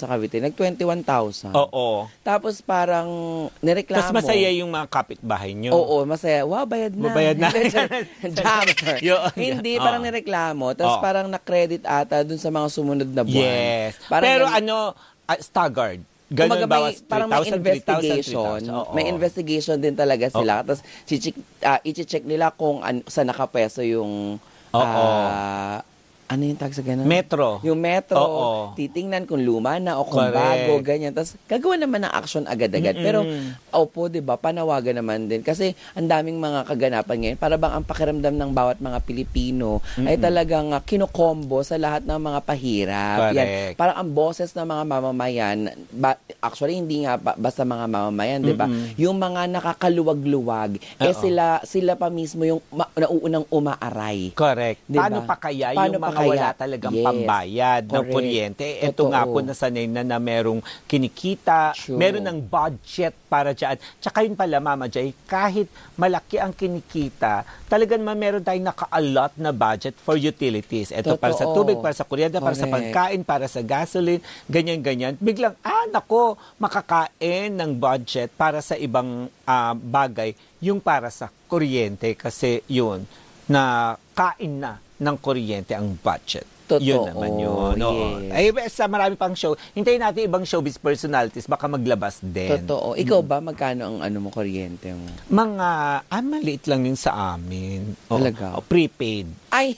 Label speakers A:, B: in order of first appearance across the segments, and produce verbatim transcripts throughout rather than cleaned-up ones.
A: sa Cavite, nag-twenty-one thousand.
B: Oo.
A: Tapos parang nireklamo.
B: Tapos masaya yung mga kapitbahay nyo.
A: Oo, masaya. Wow, bayad na.
B: Bayad na.
A: Jammer. Hindi,
B: oh.
A: parang nireklamo. Tapos
B: oh.
A: parang na-credit ata dun sa mga sumunod na buwan.
B: Yes.
A: Parang
B: Pero
A: gan-
B: ano, uh, staggered. Ganun
A: may,
B: bawas
A: parang may investigation.
B: three thousand,
A: may investigation din talaga sila. Tapos chichik, uh, i-check nila kung an- saan nakapeso yung uh, ano yung tag sa ganun?
B: Metro.
A: Yung metro.
B: Oo.
A: Titingnan kung luma na o kung
B: Correct.
A: bago, ganyan. Tapos gagawa naman ng action agad-agad. Mm-mm. Pero, opo, di ba, panawagan naman din. Kasi ang daming mga kaganapan ngayon. Para bang ang pakiramdam ng bawat mga Pilipino Mm-mm. ay talagang uh, kinokombo sa lahat ng mga pahirap. Yan. Parang ang boses ng mga mamamayan, ba, actually, hindi nga ba, basta mga mamamayan, di ba? Yung mga nakakaluwag-luwag, eh sila, sila pa mismo yung ma, nauunang umaaray.
B: Correct.
A: Diba?
B: Paano pa kaya
A: Paano
B: yung mga
A: kaya?
B: wala talagang
A: yes.
B: pambayad ng kuryente? Ito nga po nasanay na na merong kinikita, True. meron ng budget para dyan. Tsaka yun pala, Mama Jay, kahit malaki ang kinikita, talagang meron tayong naka-allot na budget for utilities. Ito
A: Totoo.
B: para sa tubig, para sa kuryente, para sa pagkain, para sa gasoline, ganyan-ganyan. Biglang, ah, nako, makakain ng budget para sa ibang uh, bagay, yung para sa kuryente. Kasi yun, na kain na ng kuryente ang budget.
A: Totoo.
B: Yun naman yun. No?
A: Yes.
B: Ay, sa marami pang show. Hintayin natin ibang showbiz personalities, baka maglabas din.
A: Totoo. Ikaw ba, magkano ang ano mo, kuryente mo?
B: Mga, ah, maliit lang yun sa amin.
A: Talaga?
B: Oh, prepaid.
A: Ay!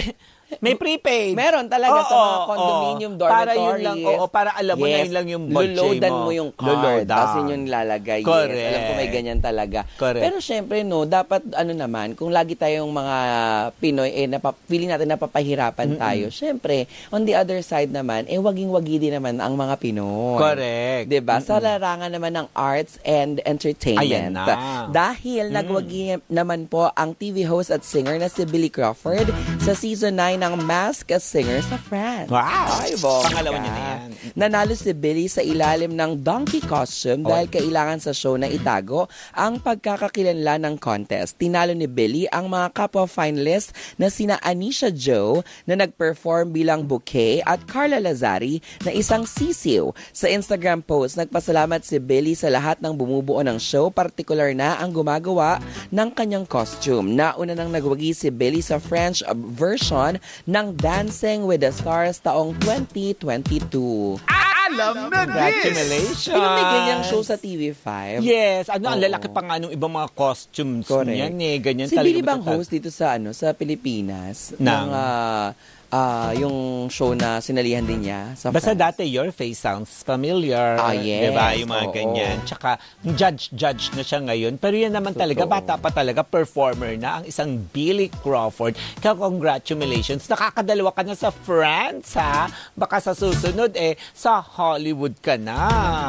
B: May prepaid.
A: Meron talaga
B: oo,
A: sa mga condominium
B: oo.
A: dormitories.
B: Para yun lang, oo, para alam mo yes. na yun lang yung budget mo.
A: Luludan mo yung card. Tapos yun yung nilalagay.
B: Correct.
A: Yes. Alam ko may ganyan talaga.
B: Correct.
A: Pero syempre, no, dapat, ano naman, kung lagi tayong mga Pinoy, eh, napap- feeling natin napapahirapan tayo. Mm-mm. Syempre, on the other side naman, eh, waging-wagi din naman ang mga Pinoy.
B: Correct.
A: Diba? Mm-mm. Sa larangan naman ng arts and entertainment.
B: Ayan na.
A: Dahil mm. nagwagi naman po ang T V host at singer na si Billy Crawford sa season nine ng Masked Singer sa France.
B: Wow!
A: Ay, bongga.
B: Pangalawa niya na yan.
A: Nanalo si Billy sa ilalim ng donkey costume oh. dahil kailangan sa show na itago ang pagkakakilanlan ng contest. Tinalo ni Billy ang mga kapwa finalists na sina Anisha Joe na nag-perform bilang bouquet at Carla Lazari na isang sisiw. Sa Instagram post, nagpasalamat si Billy sa lahat ng bumubuo ng show, partikular na ang gumagawa ng kanyang costume. Nauna nang nagwagi si Billy sa French version ng Dancing with the Stars taong twenty twenty-two.
B: Alam na this! Congratulations!
A: Pero may ganyang show sa T V five.
B: Yes. Ano, ang lalaki pa nga nung ibang mga costumes niyan eh. Ganyan
A: si
B: talaga.
A: Billy bang host dito sa ano sa Pilipinas?
B: Ng...
A: uh, Ah, uh, yung show na sinalihan din niya sa
B: Basta
A: France.
B: dati, Your Face Sounds Familiar.
A: Ah, yes.
B: Diba? Yung mga
A: Oo.
B: ganyan. Tsaka, judge-judge na siya ngayon. Pero yan naman Totoo. talaga, bata pa talaga, performer na ang isang Billy Crawford. Kaya congratulations. Nakakadalawa ka na sa France, ha? Baka sa susunod, eh, sa Hollywood ka na.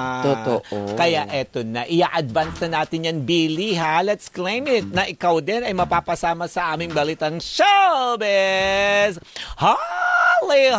A: Totoo.
B: Kaya eto na. I-advance na natin yan, Billy, ha? Let's claim it na ikaw din ay mapapasama sa aming balitang showbiz. Holly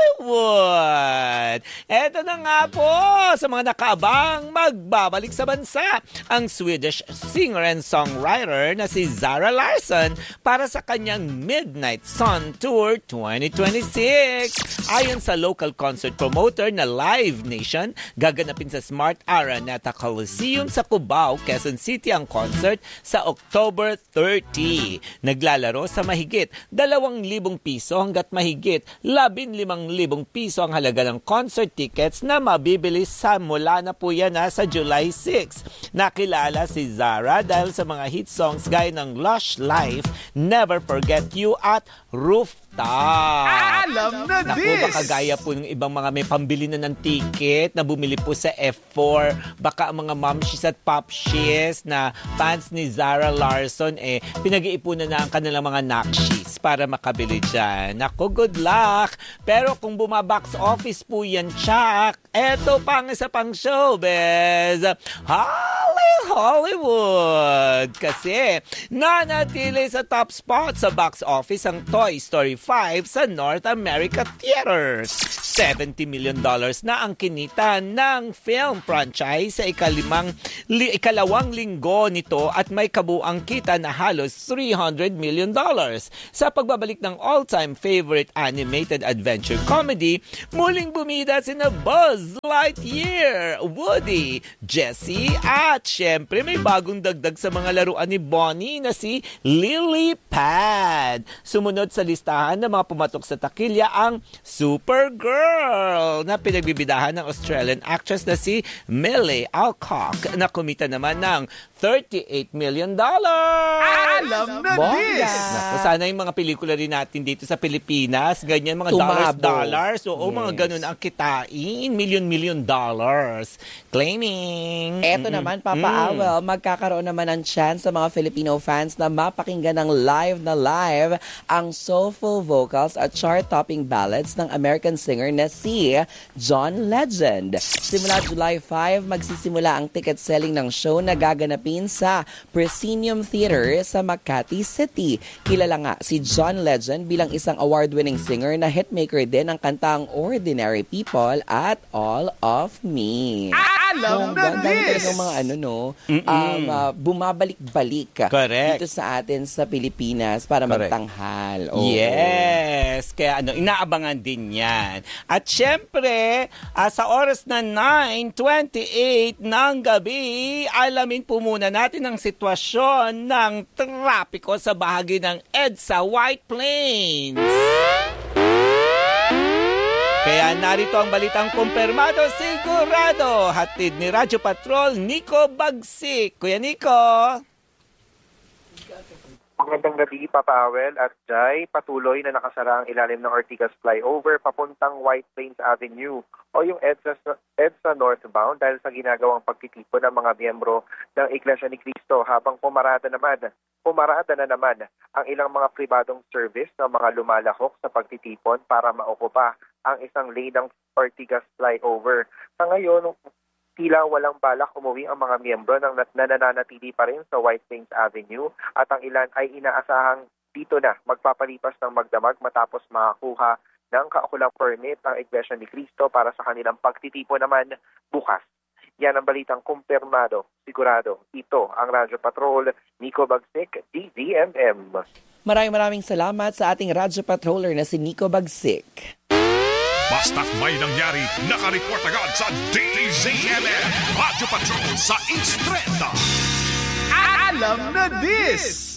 B: Hollywood! Eto na nga po sa mga nakaabang magbabalik sa bansa ang Swedish singer and songwriter na si Zara Larsson para sa kanyang Midnight Sun Tour twenty twenty-six. Ayon sa local concert promoter na Live Nation, gaganapin sa Smart Araneta Coliseum sa Cubao, Quezon City ang concert sa October thirtieth. Naglalaro sa mahigit dalawang libong piso hanggat mahigit labing limang libong piso ang halaga ng concert tickets na mabibili sa mula na po yan na sa July sixth. Nakilala si Zara dahil sa mga hit songs gaya ng Lush Life, Never Forget You at Rooftop.
C: Alam na
B: Naku,
C: this!
B: baka gaya po ng ibang mga may pambili na ng ticket na bumili po sa F four. Baka ang mga momshies at popshies na fans ni Zara Larsson eh pinag-iipunan na ang kanilang mga nakshis para makabili dyan. Naku, good luck! Pero kung bumabox office po yan, Chuck, eto pang isa pang showbiz. Holly Hollywood! Kasi nanatili sa top spot sa box office ang Toy Story five sa North America Theaters. seventy million dollars na ang kinita ng film franchise sa ikalimang, li, ikalawang linggo nito at may kabuang kita na halos three hundred million dollars. Sa Sa pagbabalik ng all-time favorite animated adventure comedy, muling bumida sina Buzz Lightyear, Woody, Jessie, at syempre may bagong dagdag sa mga laruan ni Bonnie na si Lily Pad. Sumunod sa listahan ng mga pumatok sa takilya ang Supergirl na pinagbibidahan ng Australian actress na si Millie Alcock na kumita naman ng thirty-eight million dollars.
C: Alam na
A: Bongga.
C: this!
B: Naku, sana yung mga pelikula rin natin dito sa Pilipinas, ganyan mga
A: Tumabo.
B: dollars, dollars. Oo,
A: Yes.
B: mga ganun ang kitain. Million, million dollars. Claiming.
A: Eto
B: Mm-mm.
A: naman, Papa
B: Mm.
A: Awel, magkakaroon naman ng chance sa mga Filipino fans na mapakinggan ng live na live ang soulful vocals at chart-topping ballads ng American singer na si John Legend. Simula July five, magsisimula ang ticket selling ng show na gaganapin sa Proscenium Theater sa Makati City. Kilala nga si John Legend bilang isang award-winning singer na hitmaker din ang kantang Ordinary People at All of Me.
C: Alam na
A: Ang dami
C: this!
A: talagang mga ano, no? Um, uh, bumabalik-balik
B: Correct.
A: dito sa atin sa Pilipinas para
B: Correct.
A: magtanghal. Oo.
B: Yes. Kaya ano, inaabangan din yan. At syempre, ah, sa oras na nine twenty-eight ng gabi, alamin po muna natin ang sitwasyon ng trapiko sa bahagi ng EDSA White Plains. Kaya narito ang balitang kumpirmado sigurado. Hatid ni Radyo Patrol, Nico Bagsik. Kuya Nico.
D: Magandang gabi, Papa Awel at Jai. Patuloy na nakasara ang ilalim ng Ortigas Flyover papuntang White Plains Avenue o yung EDSA, EDSA northbound dahil sa ginagawang pagtitipon ng mga miyembro ng Iglesia ni Cristo habang pumarada naman, pumarada na naman ang ilang mga pribadong service ng mga lumalahok sa pagtitipon para maukupa ang isang lane ng Ortigas Flyover. Sa ngayon, tila walang balak umuwi ang mga miyembro ng nananatili pa rin sa White Plains Avenue at ang ilan ay inaasahang dito na magpapalipas ng magdamag matapos makakuha ng kaukulang permit ang Iglesia ni Cristo para sa kanilang pagtitipon naman bukas. Yan ang balitang kumpirmado, sigurado. Ito ang Radyo Patrol, Nico Bagsik, D Z M M.
A: Maraming maraming salamat sa ating Radyo Patroller na si Nico Bagsik.
C: Basta't may nangyari, nakareport agad sa D Z M M. Radyo Patrol sa Instreta. Alam na this!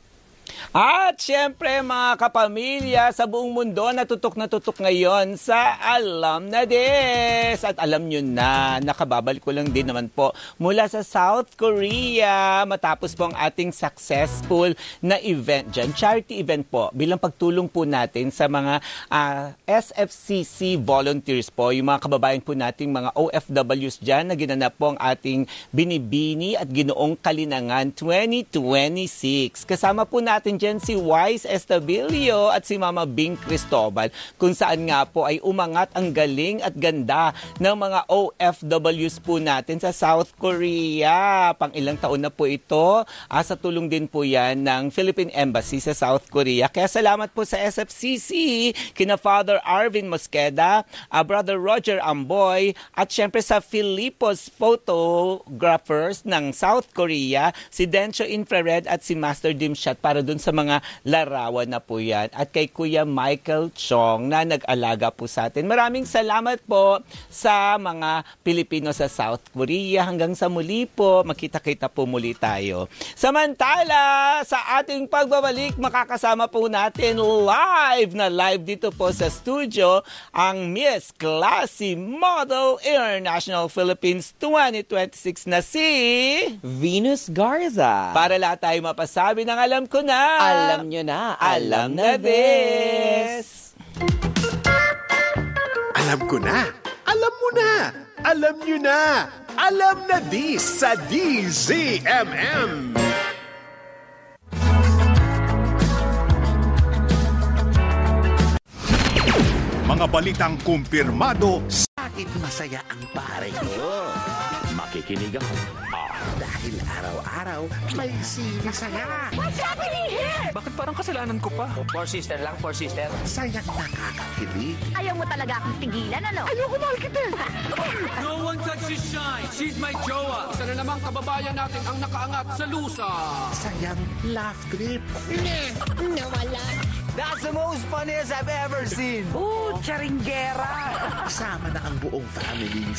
B: At syempre mga kapamilya sa buong mundo natutok na tutok ngayon sa Alam na This. At alam nyo na, nakababalik ko lang din naman po mula sa South Korea matapos po ang ating successful na event dyan. Charity event po bilang pagtulong po natin sa mga uh, S F C C volunteers po, yung mga kababayan po nating mga O F Ws dyan na ginanap po ang ating Binibini at Ginoong Kalinangan twenty twenty-six. Kasama po natin dyan si Wise Estabilio at si Mama Bing Cristobal kung saan nga po ay umangat ang galing at ganda ng mga O F Ws po natin sa South Korea. Pang ilang taon na po ito. Ah, sa tulong din po yan ng Philippine Embassy sa South Korea. Kaya salamat po sa S F C C, kina Father Arvin Mosqueda, uh, Brother Roger Amboy, at syempre sa Filipos Photographers ng South Korea, si Dencho Infrared at si Master Dimshot para dun sa mga larawan na po yan. At kay Kuya Michael Chong na nag-alaga po sa atin. Maraming salamat po sa mga Pilipino sa South Korea. Hanggang sa muli po, makita-kita po muli tayo. Samantala, sa ating pagbabalik, makakasama po natin live na live dito po sa studio ang Miss Classy Model International Philippines twenty twenty-six na si
A: Venus Garza.
B: para lahat tayo mapasabi ng alam ko na.
A: Alam nyo na,
B: Alam na this.
C: Alam ko na! Alam mo na! Alam nyo na! Alam na this sa D Z M M! Mga balitang kumpirmado sa
E: Bakit masaya ang pare ko? Makikinig ako. Ah, dahil araw-araw may sinisaya.
F: What's happening here?
G: Bakit parang kasalanan ko pa?
E: Four sister lang, four sister. Sayang nakakakilig.
F: Ayaw mo talaga akong tigilan, ano?
G: Ayoko mahal kita.
F: No one touches shine. She's my jowa. Isa na namang kababayan natin ang nakaangat sa lusa.
E: Sayang laugh trip.
G: Nawala.
H: That's the most funniest I've ever seen.
A: Oh, charinggera!
E: Kasama na ang buong family